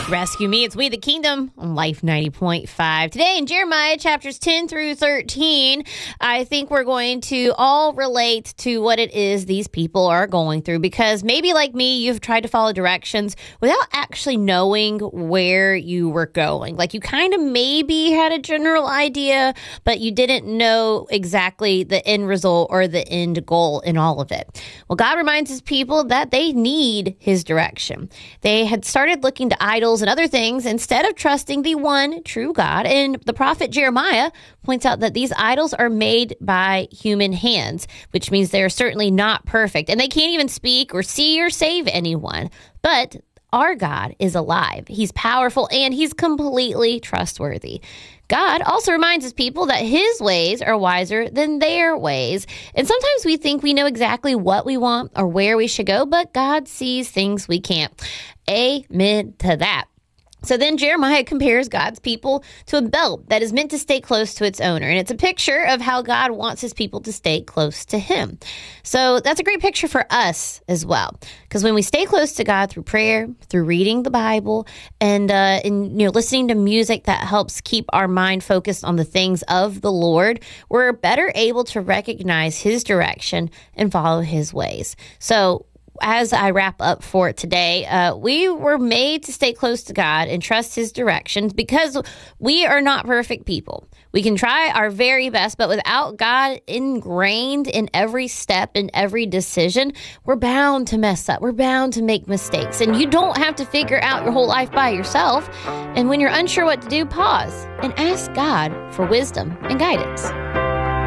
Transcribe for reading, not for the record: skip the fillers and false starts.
Rescue Me, it's We the Kingdom on Life 90.5. Today in Jeremiah chapters 10 through 13, I think we're going to all relate to what it is these people are going through, because maybe like me, you've tried to follow directions without actually knowing where you were going. Like you kind of maybe had a general idea, but you didn't know exactly the end result or the end goal in all of it. Well, God reminds his people that they need his direction. They had started looking to idols and other things instead of trusting the one true God. And the prophet Jeremiah points out that these idols are made by human hands, which means they're certainly not perfect. And they can't even speak or see or save anyone. But our God is alive. He's powerful and he's completely trustworthy. God also reminds his people that his ways are wiser than their ways. And sometimes we think we know exactly what we want or where we should go, but God sees things we can't. Amen to that. So then Jeremiah compares God's people to a belt that is meant to stay close to its owner. And it's a picture of how God wants his people to stay close to him. So that's a great picture for us as well. Because when we stay close to God through prayer, through reading the Bible, and listening to music that helps keep our mind focused on the things of the Lord, we're better able to recognize his direction and follow his ways. So as I wrap up for today, we were made to stay close to God and trust his directions because we are not perfect people. We can try our very best, but without God ingrained in every step and every decision, we're bound to mess up. We're bound to make mistakes. And you don't have to figure out your whole life by yourself. And when you're unsure what to do, pause and ask God for wisdom and guidance.